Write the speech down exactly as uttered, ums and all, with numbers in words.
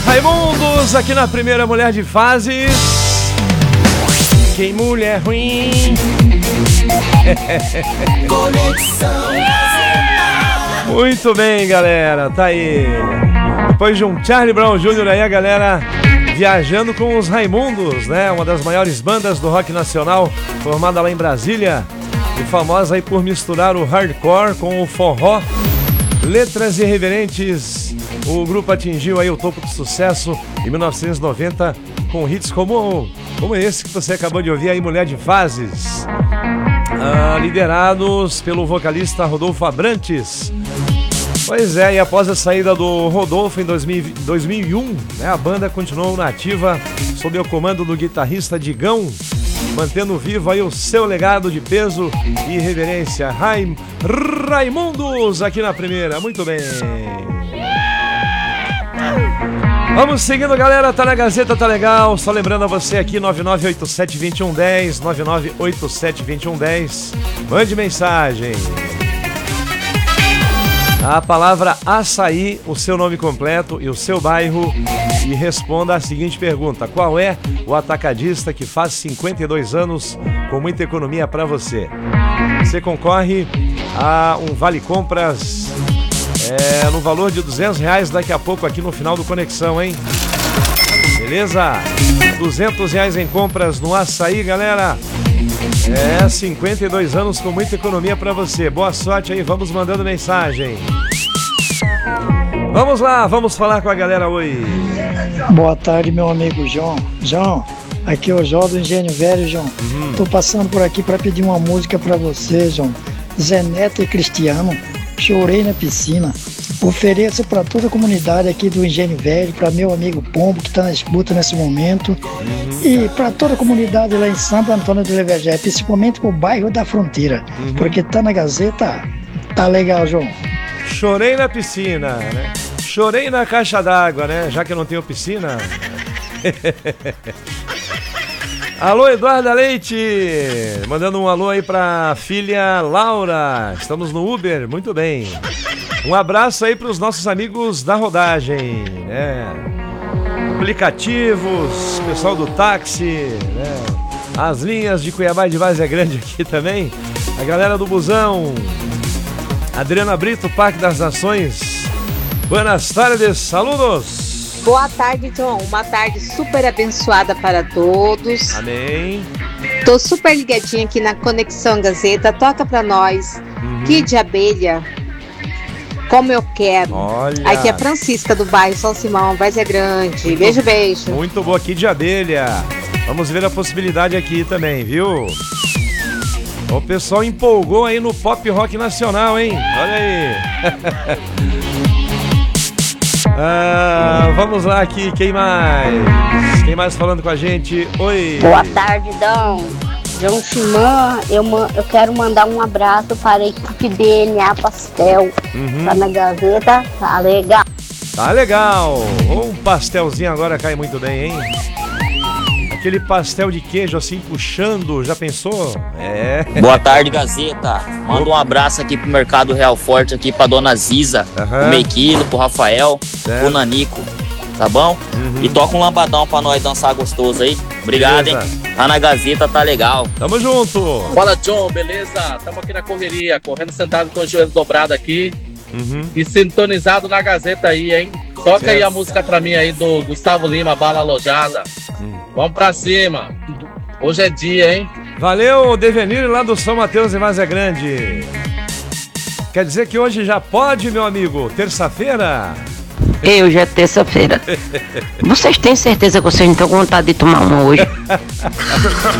Raimundos aqui na primeira Mulher de Fases. Que mulher ruim. Muito bem, galera, tá aí. Depois de um Charlie Brown Júnior aí, a galera viajando com os Raimundos, né? Uma das maiores bandas do rock nacional, formada lá em Brasília, e famosa aí por misturar o hardcore com o forró. Letras irreverentes, o grupo atingiu aí o topo do sucesso em mil novecentos e noventa com hits como, como esse que você acabou de ouvir aí, Mulher de Fases, ah, liderados pelo vocalista Rodolfo Abrantes. Pois é, e após a saída do Rodolfo em dois mil, dois mil e um, né, a banda continuou na ativa sob o comando do guitarrista Digão, mantendo vivo aí o seu legado de peso e irreverência. Raim, Raimundos aqui na primeira, muito bem. Vamos seguindo, galera, tá na Gazeta, tá legal. Só lembrando a você aqui, nove nove oito sete, dois um um zero, nove nove oito sete, dois um um zero. Mande mensagem. A palavra açaí, o seu nome completo e o seu bairro, e responda a seguinte pergunta: qual é o atacadista que faz cinquenta e dois anos com muita economia para você? Você concorre a um Vale Compras é, no valor de duzentos reais daqui a pouco aqui no final do Conexão, hein? Beleza? duzentos reais em compras no açaí, galera. É, cinquenta e dois anos com muita economia pra você. Boa sorte aí, vamos mandando mensagem. Vamos lá, vamos falar com a galera hoje. Boa tarde, meu amigo João. João, aqui é o João do Engenho Velho, João. Uhum. Tô passando por aqui pra pedir uma música pra você, João. Zé Neto e Cristiano, Chorei na Piscina. Ofereço para toda a comunidade aqui do Engenho Velho, para meu amigo Pombo, que está na disputa nesse momento, uhum. e para toda a comunidade lá em Santo Antônio do Levejé, principalmente para o bairro da Fronteira, uhum. porque tá na Gazeta, tá legal, João. Chorei na piscina, né? Chorei na caixa d'água, né? Já que eu não tenho piscina. Alô, Eduarda Leite, mandando um alô aí pra filha Laura. Estamos no Uber, muito bem. Um abraço aí para os nossos amigos da rodagem, né? Aplicativos, pessoal do táxi, né? As linhas de Cuiabá e de Várzea Grande aqui também. A galera do busão. Adriana Brito, Parque das Nações. Buenas tardes, saludos. Boa tarde, João. Uma tarde super abençoada para todos. Amém. Tô super ligadinha aqui na Conexão Gazeta. Toca pra nós. Uhum. Kid Abelha. Como eu quero. Olha. Aqui é Francisca do bairro São Simão, Várzea Grande. Muito, beijo, beijo. Muito boa, Kid Abelha. Vamos ver a possibilidade aqui também, viu? O pessoal empolgou aí no pop rock nacional, hein? Olha aí. ah, vamos lá aqui, quem mais? Quem mais falando com a gente? Oi. Boa tarde, Dão. João Chimã, eu, eu quero mandar um abraço para a equipe D N A Pastel. Uhum. Tá na Gazeta, tá legal. Tá legal. Um pastelzinho agora cai muito bem, hein? Aquele pastel de queijo assim, puxando, já pensou? É. Boa tarde, Gazeta. Manda um abraço aqui pro Mercado Real Forte, aqui pra Dona Ziza, uhum. pro Mequilo, pro Rafael, certo. Pro Nanico. Tá bom? Uhum. E toca um lambadão pra nós dançar gostoso aí. Obrigado, beleza. Hein? Tá na Gazeta, tá legal. Tamo junto. Fala, John, beleza? Tamo aqui na correria, correndo sentado com o joelho dobrado aqui. Uhum. E sintonizado na Gazeta aí, hein? Toca certo. Aí a música pra mim aí do Gustavo Lima, Bala Alojada. Uhum. Vamos pra cima. Hoje é dia, hein? Valeu, Devenir lá do São Mateus em Várzea Grande. Quer dizer que hoje já pode, meu amigo? Terça-feira? E hoje é terça-feira. Vocês têm certeza que vocês não estão com vontade de tomar uma hoje?